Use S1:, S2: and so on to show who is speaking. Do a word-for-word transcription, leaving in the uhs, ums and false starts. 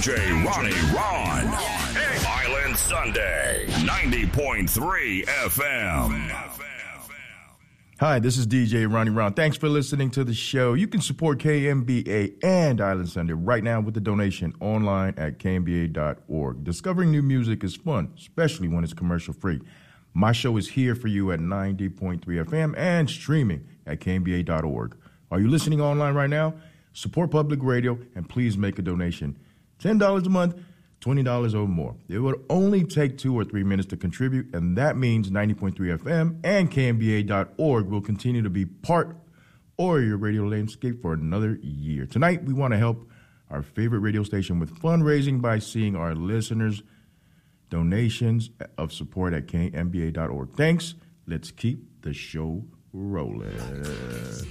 S1: J Ronnie Ron. Island Sunday, ninety point three F M.
S2: Hi, this is D J Ronnie Ron. Thanks for listening to the show. You can support K M B A and Island Sunday right now with a donation online at K M B A dot org. Discovering new music is fun, especially when it's commercial-free. My show is here for you at ninety point three F M and streaming at K M B A dot org. Are you listening online right now? Support public radio and please make a donation. ten dollars a month, twenty dollars or more. It would only take two or three minutes to contribute, and that means ninety point three F M and K M B A dot org will continue to be part of your radio landscape for another year. Tonight, we want to help our favorite radio station with fundraising by seeing our listeners' donations of support at K M B A dot org. Thanks. Let's keep the show rolling.